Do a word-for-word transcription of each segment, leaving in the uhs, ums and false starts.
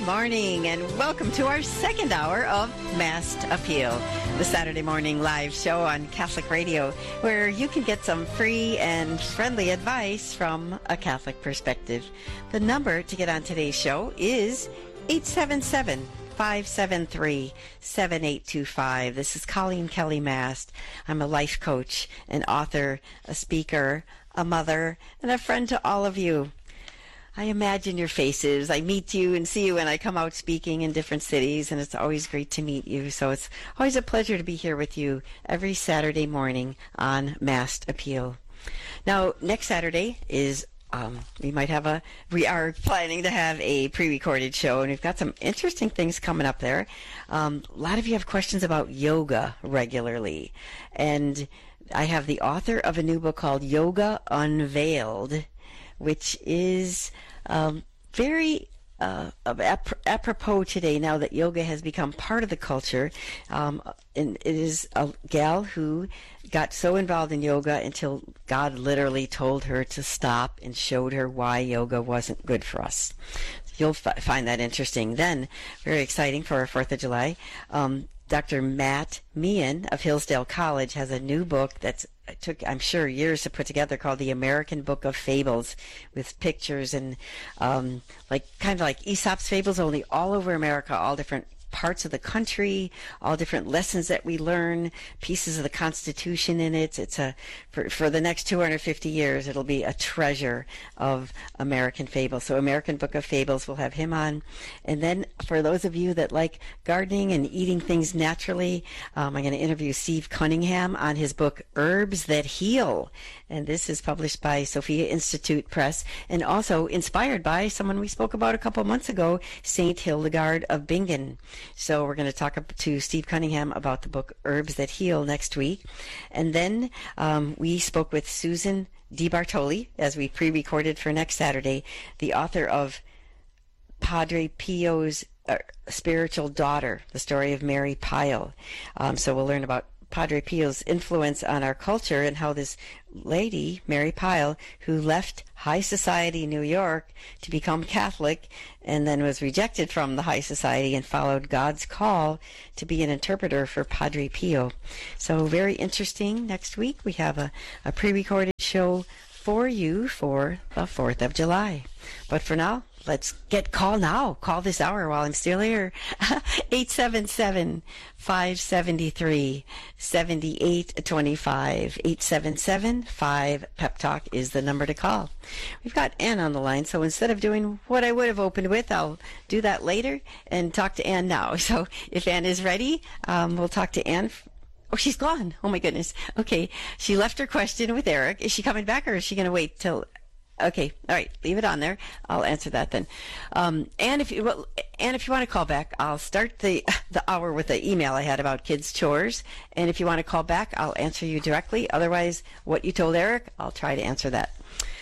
morning, and welcome to our second hour of Masked Appeal, the Saturday morning live show on Catholic Radio, where you can get some free and friendly advice from a Catholic perspective. The number to get on today's show is eight seven seven, five seven three, seven eight two five. This is Colleen Kelly Mast. I'm a life coach, an author, a speaker, a mother, and a friend to all of you. I imagine your faces. I meet you and see you when I come out speaking in different cities, and it's always great to meet you. So it's always a pleasure to be here with you every Saturday morning on Masked Appeal. Now, next Saturday is, um, we might have a, we are planning to have a pre-recorded show, and we've got some interesting things coming up there. Um, a lot of you have questions about yoga regularly, and I have the author of a new book called Yoga Unveiled, which is um, very uh, ap- apropos today now that yoga has become part of the culture. Um, and it is a gal who got so involved in yoga until God literally told her to stop and showed her why yoga wasn't good for us. You'll f- find that interesting. Then, very exciting for our fourth of July, um, Doctor Matt Meehan of Hillsdale College has a new book that's it took, I'm sure, years to put together called The American Book of Fables, with pictures and um, like kind of like Aesop's fables, only all over America, all different parts of the country, all different lessons that we learn, pieces of the Constitution in it. It's a for, for the next two hundred fifty years, it'll be a treasure of American fables. So American Book of Fables, we'll have him on. And then for those of you that like gardening and eating things naturally, um, I'm going to interview Steve Cunningham on his book Herbs That Heal. And this is published by Sophia Institute Press, and also inspired by someone we spoke about a couple months ago, Saint Hildegard of Bingen. So we're going to talk to Steve Cunningham about the book Herbs That Heal next week. And then um, we spoke with Susan DiBartoli, as we pre-recorded for next Saturday, the author of Padre Pio's uh, spiritual daughter, the story of Mary Pyle. Um, so we'll learn about Padre Pio's influence on our culture and how this lady, Mary Pyle, who left high society New York to become Catholic and then was rejected from the high society and followed God's call to be an interpreter for Padre Pio. So very interesting. Next week we have a, a pre-recorded show for you for the fourth of July. But for now, let's get call now. Call this hour while I'm still here. eight seven seven, five seven three, seven eight two five. eight seven seven, five Pep Talk is the number to call. We've got Ann on the line, so instead of doing what I would have opened with, I'll do that later and talk to Ann now. So if Ann is ready, um, we'll talk to Ann. Oh, she's gone. Oh, my goodness. Okay. She left her question with Eric. Is she coming back, or is she going to wait till... Okay, all right, leave it on there. I'll answer that then. Um, and if you well, and if you want to call back, I'll start the the hour with the email I had about kids' chores. And if you want to call back, I'll answer you directly. Otherwise, what you told Eric, I'll try to answer that.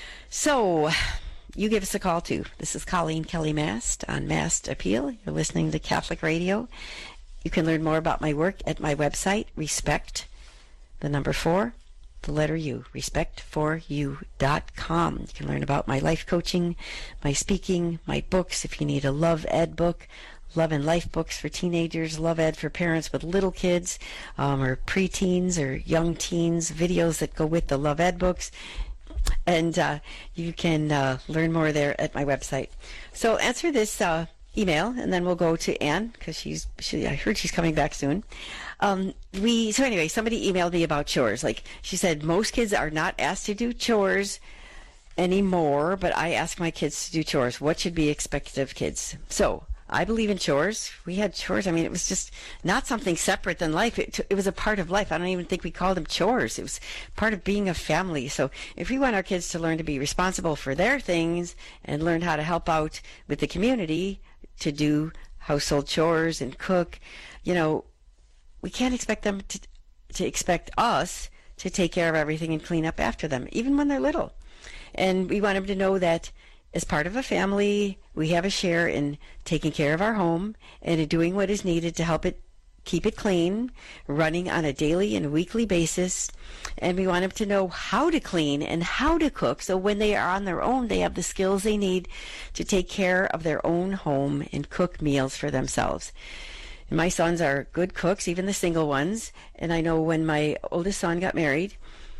So, you give us a call too. This is Colleen Kelly Mast on Masked Appeal. You're listening to Catholic Radio. You can learn more about my work at my website, Respect, the number four. The letter U, respect for you dot com. You can learn about my life coaching, my speaking, my books. If you need a Love Ed book, Love and Life books for teenagers, Love Ed for parents with little kids, um, or preteens or young teens, videos that go with the Love Ed books. And uh, you can uh, learn more there at my website. So answer this uh, email, and then we'll go to Ann, because she's, she, I heard she's coming back soon. Um, we, so anyway, somebody emailed me about chores. Like, she said, most kids are not asked to do chores anymore, but I ask my kids to do chores. What should be expected of kids? So, I believe in chores. We had chores. I mean, it was just not something separate than life. It, it was a part of life. I don't even think we called them chores. It was part of being a family. So if we want our kids to learn to be responsible for their things and learn how to help out with the community, to do household chores and cook, you know, we can't expect them to, to expect us to take care of everything and clean up after them, even when they're little. And we want them to know that as part of a family, we have a share in taking care of our home and in doing what is needed to help it keep it clean, running on a daily and weekly basis. And we want them to know how to clean and how to cook, so when they are on their own, they have the skills they need to take care of their own home and cook meals for themselves. And my sons are good cooks, even the single ones. And I know when my oldest son got married,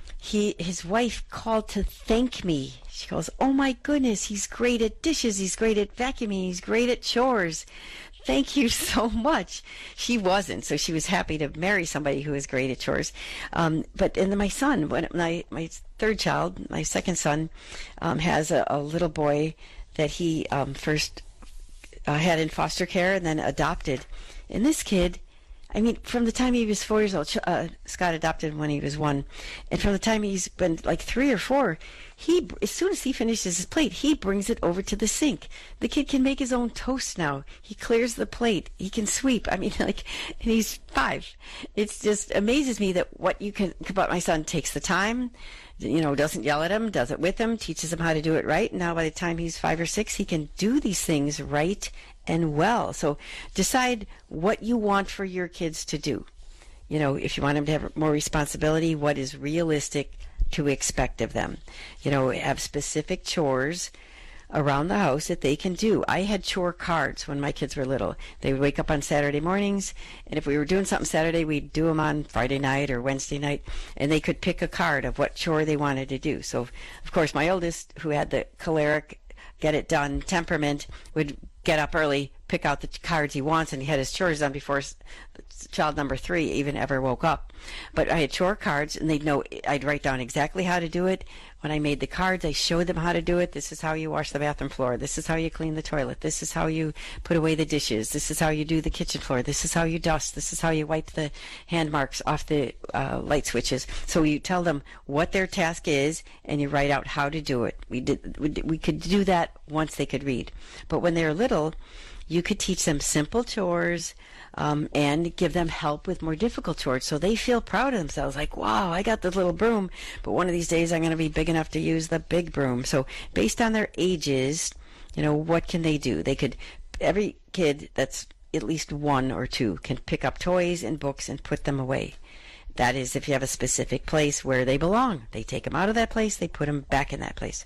he his wife called to thank me. She goes, "Oh my goodness, he's great at dishes, he's great at vacuuming, he's great at chores. Thank you so much." She wasn't, so she was happy to marry somebody who was great at chores. Um, but and then my son, when my my third child, my second son, um, has a, a little boy that he um, first uh, had in foster care and then adopted. And this kid, I mean, from the time he was four years old, uh, Scott adopted him when he was one, and from the time he's been like three or four, he, as soon as he finishes his plate, he brings it over to the sink. The kid can make his own toast now. He clears the plate. He can sweep. I mean, like, and he's five. It just amazes me that what you can, but my son takes the time, you know, doesn't yell at him, does it with him, teaches him how to do it right. Now, by the time he's five or six, he can do these things right and well. So decide what you want for your kids to do. You know, if you want them to have more responsibility, what is realistic to expect of them? You know, have specific chores around the house that they can do. I had chore cards when my kids were little. They would wake up on Saturday mornings, and if we were doing something Saturday, we'd do them on Friday night or Wednesday night, and they could pick a card of what chore they wanted to do. So, of course, my oldest, who had the choleric, get-it-done temperament, would get up early, pick out the cards he wants, and he had his chores done before child number three even ever woke up. But I had chore cards, and they'd know, I'd write down exactly how to do it. When I made the cards, I showed them how to do it. This is how you wash the bathroom floor. This is how you clean the toilet. This is how you put away the dishes. This is how you do the kitchen floor. This is how you dust. This is how you wipe the hand marks off the uh, light switches. So you tell them what their task is, and you write out how to do it. We did. We, did, we could do that once they could read. But when they're little, you could teach them simple chores, um, and give them help with more difficult chores, so they feel proud of themselves, like, wow, I got this little broom, but one of these days I'm going to be big enough to use the big broom. So based on their ages, you know, what can they do? They could, every kid that's at least one or two can pick up toys and books and put them away. That is, if you have a specific place where they belong. They take them out of that place, they put them back in that place.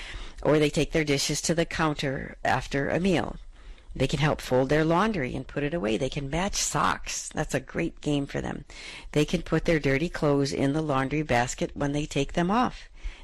Or they take their dishes to the counter after a meal. They can help fold their laundry and put it away. They can match socks. That's a great game for them. They can put their dirty clothes in the laundry basket when they take them off.